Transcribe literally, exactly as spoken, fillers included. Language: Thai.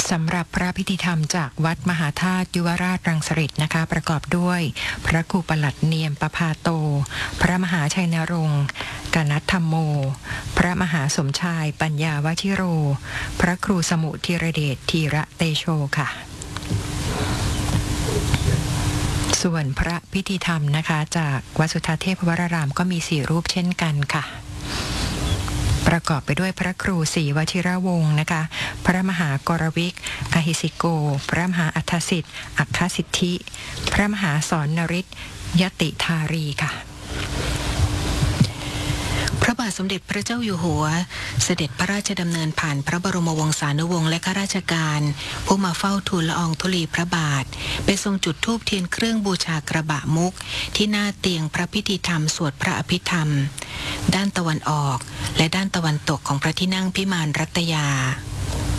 สำหรับพระพิธีธรรมจากวัดมหาธาตุยุวราชรังสฤษฎ์นะคะประกอบด้วยพระครูปลัดเนียมประภาโตพระมหาชัยนรงค์กนัตธรรมโมพระมหาสมชายปัญญาวชิโรพระครูสมุธีรเดชธีระเตโชค่ะส่วนพระพิธีธรรมนะคะจากวัดสุทธาเทพวรารามก็มีสี่รูปเช่นกันค่ะประกอบไปด้วยพระครูศรีวชิรวงศ์นะคะพระมหากรวิกอหิสิโกพระมหาอัฏฐสิทธิ์อัคคสิทธิพระมหาสอนนฤทธิ์ยติธารีค่ะพระบาทสมเด็จพระเจ้าอยู่หัวเสด็จพระราชดำเนินผ่านพระบรมวงศานุวงศ์และข้าราชการผู้มาเฝ้าทูลละอองธุลีพระบาทไปทรงจุดธูปเทียนเครื่องบูชากระบะมุกที่หน้าเตียงพระพิธีธรรมสวดพระอภิธรรมด้านตะวันออกและด้านตะวันตกของพระที่นั่งพิมานรัตยา